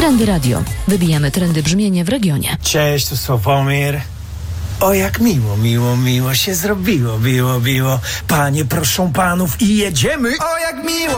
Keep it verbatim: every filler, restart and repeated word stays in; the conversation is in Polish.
Trendy Radio. Wybijamy trendy brzmienie w regionie. Cześć, tu Sławomir. O, jak miło, miło, miło się zrobiło, biło, biło. Panie, proszę panów i jedziemy. O, jak miło.